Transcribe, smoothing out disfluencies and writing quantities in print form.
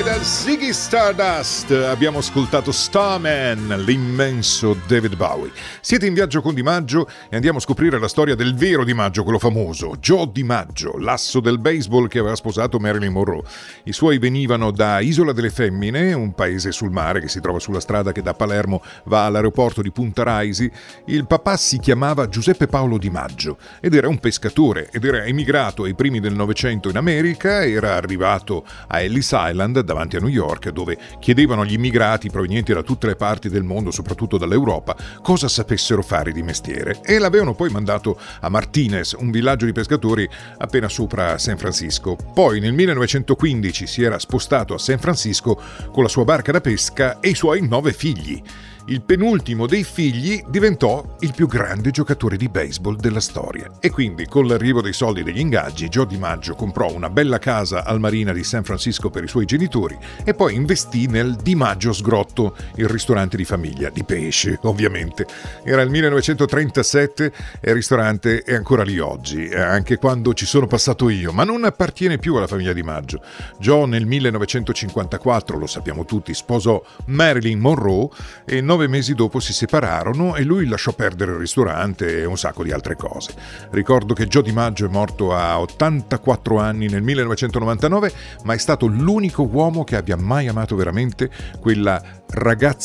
del Ziggy Stardust abbiamo ascoltato Starman, l'immenso David Bowie. Siete in viaggio con Di Maggio e andiamo a scoprire la storia del vero Di Maggio, quello famoso, Joe Di Maggio, l'asso del baseball che aveva sposato Marilyn Monroe. I suoi venivano da Isola delle Femmine, un paese sul mare che si trova sulla strada che da Palermo va all'aeroporto di Punta Raisi. Il papà si chiamava Giuseppe Paolo Di Maggio ed era un pescatore ed era emigrato ai primi del Novecento in America. Era arrivato a Ellis Island davanti a New York, dove chiedevano agli immigrati provenienti da tutte le parti del mondo, soprattutto dall'Europa, cosa sapessero fare di mestiere, e l'avevano poi mandato a Martinez, un villaggio di pescatori appena sopra San Francisco. Poi nel 1915 si era spostato a San Francisco con la sua barca da pesca e i suoi 9 figli. Il penultimo dei figli diventò il più grande giocatore di baseball della storia. E quindi, con l'arrivo dei soldi degli ingaggi, Joe Di Maggio comprò una bella casa al Marina di San Francisco per i suoi genitori e poi investì nel Di Maggio Sgrotto, il ristorante di famiglia, di pesce, ovviamente. Era il 1937 e il ristorante è ancora lì oggi, anche quando ci sono passato io, ma non appartiene più alla famiglia Di Maggio. Joe nel 1954, lo sappiamo tutti, sposò Marilyn Monroe e 9 mesi dopo si separarono e lui lasciò perdere il ristorante e un sacco di altre cose. Ricordo che Joe Di Maggio è morto a 84 anni nel 1999, ma è stato l'unico uomo che abbia mai amato veramente quella ragazza